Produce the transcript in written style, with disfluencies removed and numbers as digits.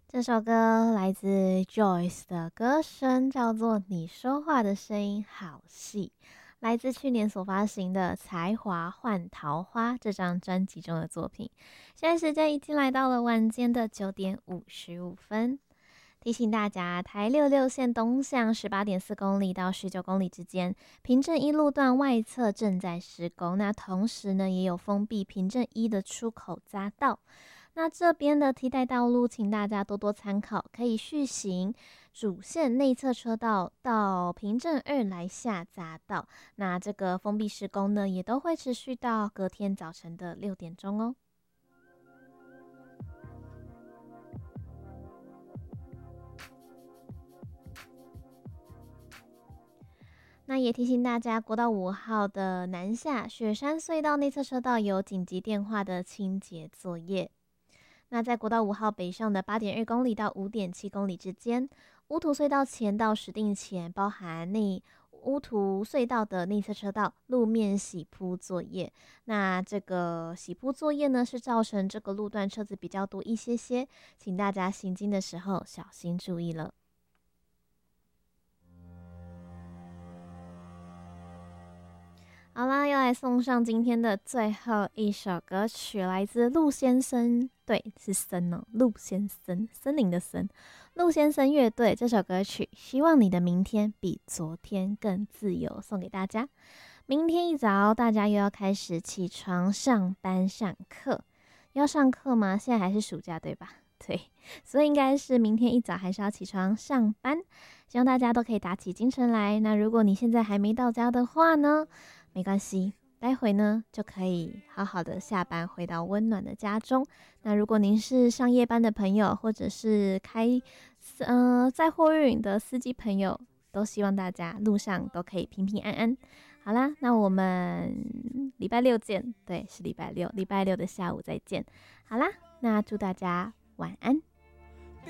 这首歌来自 Joyce 的歌声，叫做《你说话的声音好细》，来自去年所发行的《才华换桃花》这张专辑中的作品。现在时间已经来到了晚间的9:55。提醒大家，台66线东向18.4公里到19公里之间，平镇一路段外侧正在施工。那同时呢，也有封闭平镇一的出口匝道。那这边的替代道路，请大家多多参考，可以续行主线内侧车道到平镇二来下匝道。那这个封闭施工呢，也都会持续到隔天早晨的6点钟哦。那也提醒大家，国道5号的南下雪山隧道内侧车道有紧急电话的清洁作业。那在国道5号北上的8.2公里到5.7公里之间，乌涂隧道前到石碇前，包含乌涂隧道的内侧车道路面洗铺作业。那这个洗铺作业呢，是造成这个路段车子比较多一些，请大家行经的时候小心注意了。好啦，要来送上今天的最后一首歌曲，来自陆先生，对，是森哦，陆先生，森林的森，陆先生乐队这首歌曲，希望你的明天比昨天更自由，送给大家。明天一早，大家又要开始起床上班上课，要上课吗？现在还是暑假对吧？对，所以应该是明天一早还是要起床上班，希望大家都可以打起精神来。那如果你现在还没到家的话呢？没关系，待会呢就可以好好的下班，回到温暖的家中。那如果您是上夜班的朋友，或者是载货运的司机朋友，都希望大家路上都可以平平安安。好啦，那我们礼拜六见，对，是礼拜六的下午再见。好啦，那祝大家晚安。